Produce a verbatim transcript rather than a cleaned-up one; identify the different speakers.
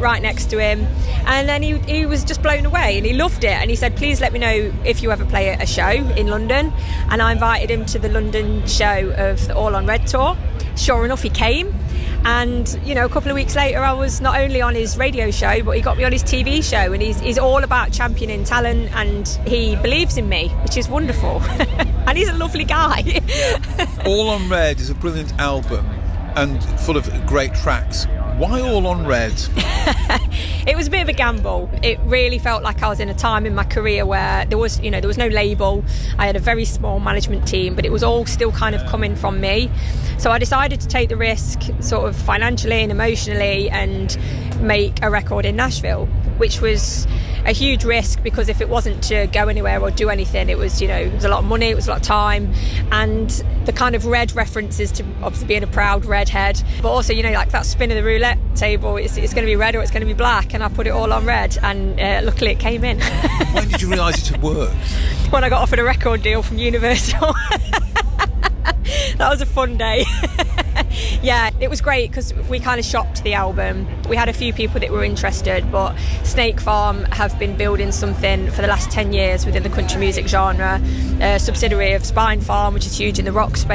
Speaker 1: right next to him, and then he, he was just blown away and he loved it, and he said, please let me know if you ever play a show in London. And I invited him to the London show of the All on Red tour. Sure enough, he came, and you know, a couple of weeks later I was not only on his radio show, but he got me on his T V show, and he's, he's all about championing talent, and he believes in me, which is wonderful. And he's a lovely guy.
Speaker 2: All on Red is a brilliant album and full of great tracks. Why All on Red?
Speaker 1: It was a bit of a gamble. It really felt like I was in a time in my career where there was, you know, there was no label. I had a very small management team, but it was all still kind of coming from me. So I decided to take the risk, sort of financially and emotionally, and make a record in Nashville, which was a huge risk, because if it wasn't to go anywhere or do anything, it was, you know, it was a lot of money, it was a lot of time, and the kind of red references to obviously being a proud redhead, but also, you know, like that spin of the roulette table, it's, it's going to be red or it's going to be black, and I put it all on red, and uh, luckily it came in.
Speaker 2: When did you realise it had worked?
Speaker 1: When I got offered a record deal from Universal. That was a fun day. Yeah, it was great because we kind of shopped the album. We had a few people that were interested, but Snake Farm have been building something for the last ten years within the country music genre, a subsidiary of Spine Farm, which is huge in the rock space.